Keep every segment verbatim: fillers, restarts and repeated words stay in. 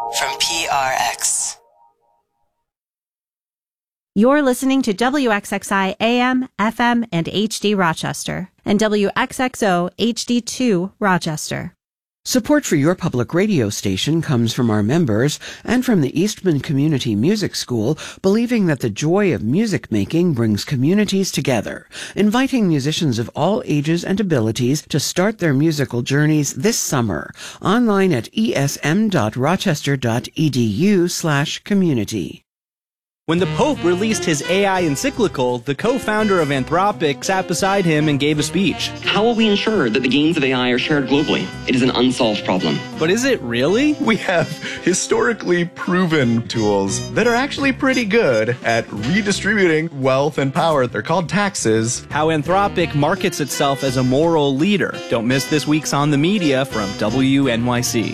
from P R X. You're listening to W X X I A M, F M, and H D Rochester, and W X X O H D two Rochester. Support for your public radio station comes from our members and from the Eastman Community Music School, believing that the joy of music making brings communities together, inviting musicians of all ages and abilities to start their musical journeys this summer, online at esm.rochester.edu slash community. When the Pope released his A I encyclical, the co-founder of Anthropic sat beside him and gave a speech. How will we ensure that the gains of A I are shared globally? It is an unsolved problem. But is it really? We have historically proven tools that are actually pretty good at redistributing wealth and power. They're called taxes. How Anthropic markets itself as a moral leader. Don't miss this week's On the Media from W N Y C.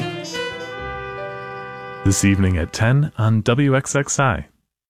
This evening at ten on W X X I.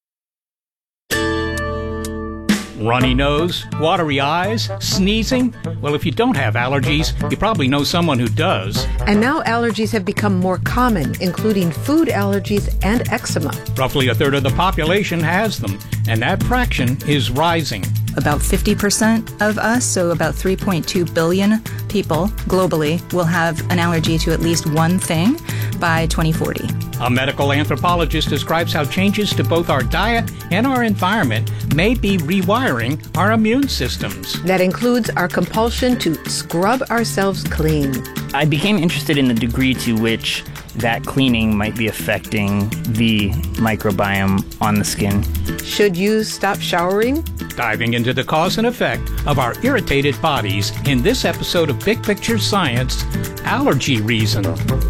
Runny nose, watery eyes, sneezing? Well, if you don't have allergies, you probably know someone who does. And now allergies have become more common, including food allergies and eczema. Roughly a third of the population has them, and that fraction is rising. About fifty percent of us, so about three point two billion people globally, will have an allergy to at least one thing by twenty forty. A medical anthropologist describes how changes to both our diet and our environment may be rewiring our immune systems. That includes our compulsion to scrub ourselves clean. I became interested in the degree to which that cleaning might be affecting the microbiome on the skin. Should you stop showering? Diving into the cause and effect of our irritated bodies in this episode of Big Picture Science, Allergy Reason.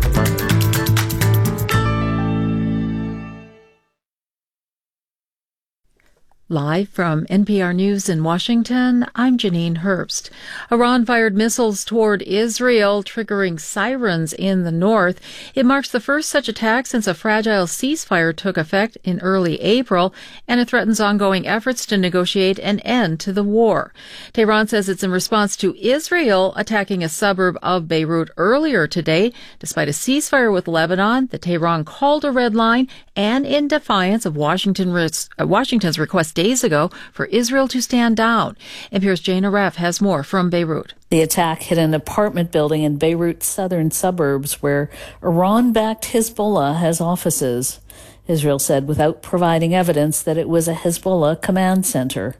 Live from N P R News in Washington, I'm Janine Herbst. Iran fired missiles toward Israel, triggering sirens in the north. It marks the first such attack since a fragile ceasefire took effect in early April, and it threatens ongoing efforts to negotiate an end to the war. Tehran says it's in response to Israel attacking a suburb of Beirut earlier today, despite a ceasefire with Lebanon that Tehran called a red line and in defiance of Washington res- uh, Washington's request days ago for Israel to stand down. N P R's Jane Aref has more from Beirut. The attack hit an apartment building in Beirut's southern suburbs where Iran-backed Hezbollah has offices. Israel said without providing evidence that it was a Hezbollah command center.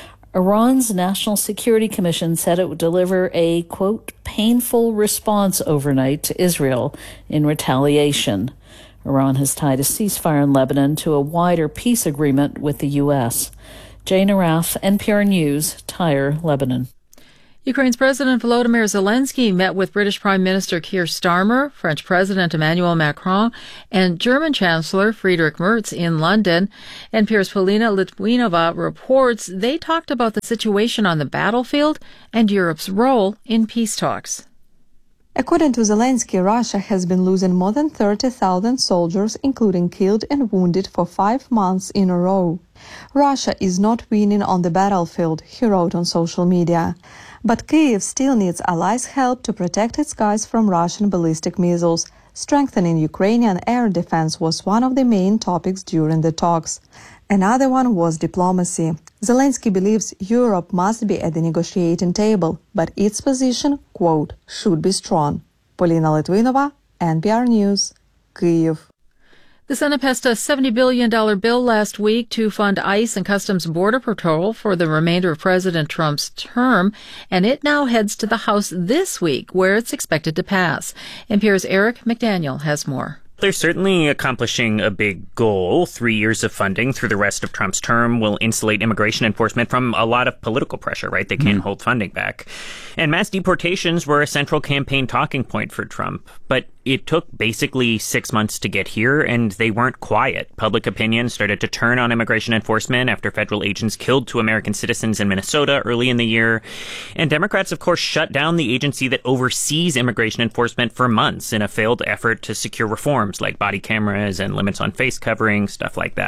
Iran's National Security Commission said it would deliver a, quote, painful response overnight to Israel in retaliation. Iran has tied a ceasefire in Lebanon to a wider peace agreement with the U S. Jane Araf, N P R News, Tyre, Lebanon. Ukraine's President Volodymyr Zelensky met with British Prime Minister Keir Starmer, French President Emmanuel Macron, and German Chancellor Friedrich Merz in London. N P R's Polina Litvinova reports they talked about the situation on the battlefield and Europe's role in peace talks. According to Zelensky, Russia has been losing more than thirty thousand soldiers, including killed and wounded, for five months in a row. Russia is not winning on the battlefield, he wrote on social media. But Kyiv still needs allies' help to protect its skies from Russian ballistic missiles. Strengthening Ukrainian air defense was one of the main topics during the talks. Another one was diplomacy. Zelensky believes Europe must be at the negotiating table, but its position, quote, should be strong. Polina Litvinova, N P R News, Kyiv. The Senate passed a seventy billion dollars bill last week to fund ICE and Customs Border Patrol for the remainder of President Trump's term, and it now heads to the House this week, where it's expected to pass. N P R's Eric McDaniel has more. They're certainly accomplishing a big goal. Three years of funding through the rest of Trump's term will insulate immigration enforcement from a lot of political pressure, right? They can't mm. hold funding back. And mass deportations were a central campaign talking point for Trump. But it took basically six months to get here, and they weren't quiet. Public opinion started to turn on immigration enforcement after federal agents killed two American citizens in Minnesota early in the year. And Democrats, of course, shut down the agency that oversees immigration enforcement for months in a failed effort to secure reforms like body cameras and limits on face covering, stuff like that.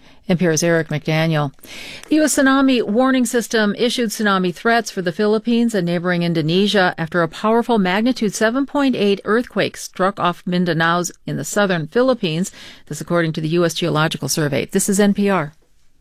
N P R's Eric McDaniel. The U S Tsunami Warning System issued tsunami threats for the Philippines and neighboring Indonesia after a powerful magnitude seven point eight earthquake struck off Mindanao's in the southern Philippines. This according to the U S Geological Survey. This is N P R.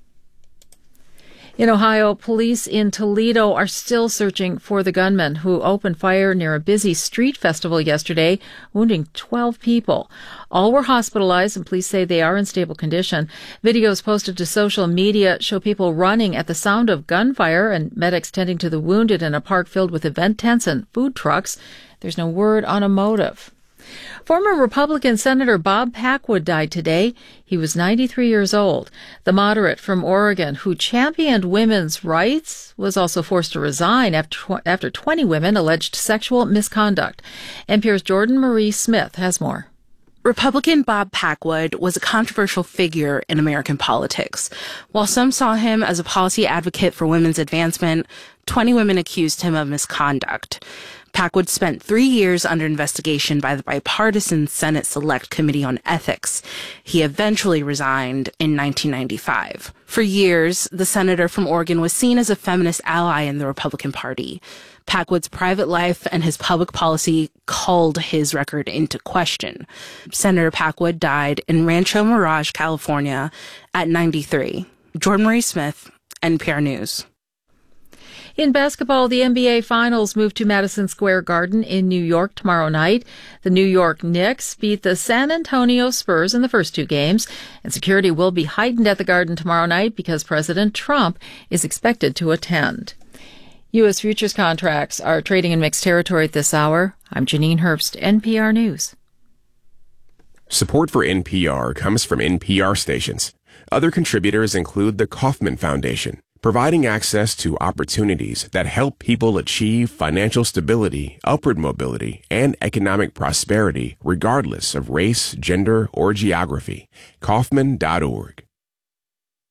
In Ohio, police in Toledo are still searching for the gunman who opened fire near a busy street festival yesterday, wounding twelve people. All were hospitalized, and police say they are in stable condition. Videos posted to social media show people running at the sound of gunfire and medics tending to the wounded in a park filled with event tents and food trucks. There's no word on a motive. Former Republican Senator Bob Packwood died today. He was ninety-three years old. The moderate from Oregon who championed women's rights was also forced to resign after, after twenty women alleged sexual misconduct. N P R's Jordan Marie Smith has more. Republican Bob Packwood was a controversial figure in American politics. While some saw him as a policy advocate for women's advancement, twenty women accused him of misconduct. Packwood spent three years under investigation by the bipartisan Senate Select Committee on Ethics. He eventually resigned in nineteen ninety-five. For years, the senator from Oregon was seen as a feminist ally in the Republican Party. Packwood's private life and his public policy called his record into question. Senator Packwood died in Rancho Mirage, California, at ninety-three. Jordan Marie Smith, N P R News. In basketball, the N B A Finals move to Madison Square Garden in New York tomorrow night. The New York Knicks beat the San Antonio Spurs in the first two games, and security will be heightened at the Garden tomorrow night because President Trump is expected to attend. U S futures contracts are trading in mixed territory at this hour. I'm Janine Herbst, N P R News. Support for N P R comes from N P R stations. Other contributors include the Kauffman Foundation, providing access to opportunities that help people achieve financial stability, upward mobility, and economic prosperity regardless of race, gender, or geography. Kauffman dot org.